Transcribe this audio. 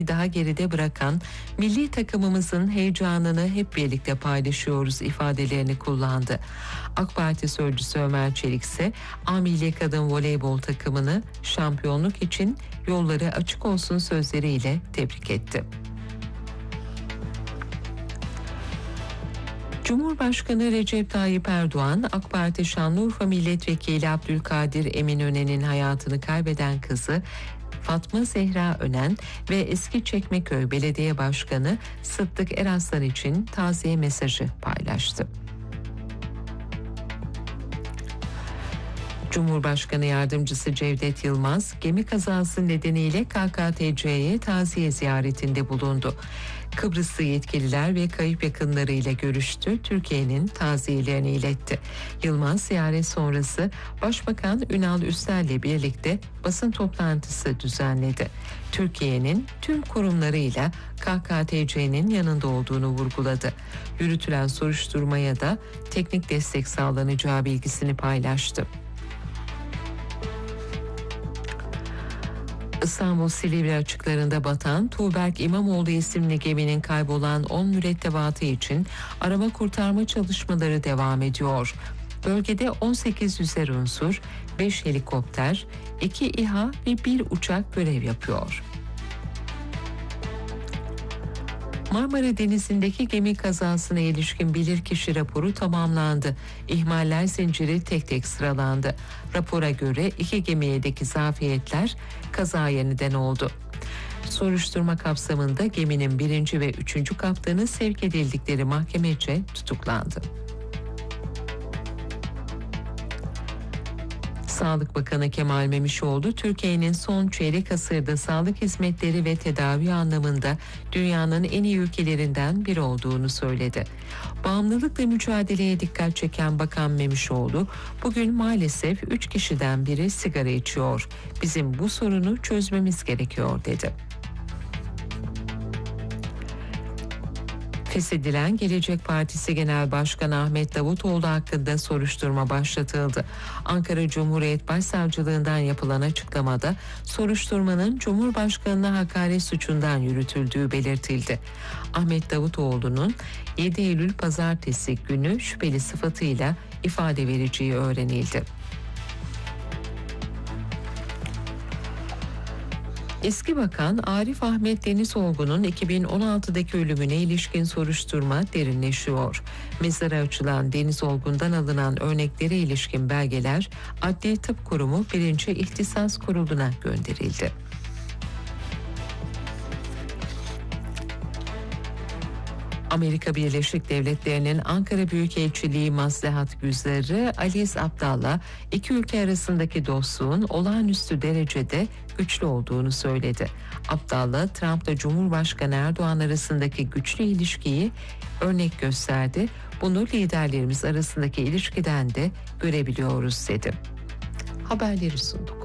daha geride bırakan milli takımımızın heyecanını hep birlikte paylaşıyoruz ifadelerini kullandı. AK Parti sözcüsü Ömer Çelik ise A Milli Kadın Voleybol takımını şampiyonluk için yolları açık olsun sözleriyle tebrik etti. Cumhurbaşkanı Recep Tayyip Erdoğan, AK Parti Şanlıurfa Milletvekili Abdülkadir Eminönen'in hayatını kaybeden kızı Fatma Zehra Önen ve Eski Çekmeköy Belediye Başkanı Sıddık Eraslan için taziye mesajı paylaştı. Cumhurbaşkanı Yardımcısı Cevdet Yılmaz, gemi kazası nedeniyle KKTC'ye taziye ziyaretinde bulundu. Kıbrıslı yetkililer ve kayıp yakınlarıyla görüştü, Türkiye'nin taziyelerini iletti. Yılmaz ziyaret sonrası Başbakan Ünal Üstel'le birlikte basın toplantısı düzenledi. Türkiye'nin tüm kurumlarıyla KKTC'nin yanında olduğunu vurguladı. Yürütülen soruşturmaya da teknik destek sağlanacağı bilgisini paylaştı. İstanbul Silivri açıklarında batan Tuğberk İmamoğlu isimli geminin kaybolan 10 mürettebatı için arama kurtarma çalışmaları devam ediyor. Bölgede 18 yüzer unsur, 5 helikopter, 2 İHA ve 1 uçak görev yapıyor. Marmara Denizi'ndeki gemi kazasına ilişkin bilirkişi raporu tamamlandı. İhmaller zinciri tek tek sıralandı. Rapora göre 2 gemiyedeki zafiyetler kazaya neden oldu. Soruşturma kapsamında geminin 1. ve 3. kaptanı sevk edildikleri mahkemece tutuklandı. Sağlık Bakanı Kemal Memişoğlu, Türkiye'nin son çeyrek asırda sağlık hizmetleri ve tedavi anlamında dünyanın en iyi ülkelerinden biri olduğunu söyledi. Bağımlılıkla mücadeleye dikkat çeken Bakan Memişoğlu, bugün maalesef 3 kişiden biri sigara içiyor. Bizim bu sorunu çözmemiz gerekiyor dedi. Feshedilen Gelecek Partisi Genel Başkanı Ahmet Davutoğlu hakkında soruşturma başlatıldı. Ankara Cumhuriyet Başsavcılığından yapılan açıklamada soruşturmanın Cumhurbaşkanı'na hakaret suçundan yürütüldüğü belirtildi. Ahmet Davutoğlu'nun 7 Eylül Pazartesi günü şüpheli sıfatıyla ifade vereceği öğrenildi. Eski Bakan Arif Ahmet Denizoğlu'nun 2016'daki ölümüne ilişkin soruşturma derinleşiyor. Mezara açılan Denizoğlu'ndan alınan örneklere ilişkin belgeler Adli Tıp Kurumu 1. İhtisas Kurulu'na gönderildi. Amerika Birleşik Devletleri'nin Ankara Büyükelçiliği Maslahat Güzarı Alice Abdallah, iki ülke arasındaki dostluğun olağanüstü derecede güçlü olduğunu söyledi. Abdallah, Trump'la Cumhurbaşkanı Erdoğan arasındaki güçlü ilişkiyi örnek gösterdi. Bunu liderlerimiz arasındaki ilişkiden de görebiliyoruz dedi. Haberleri sunduk.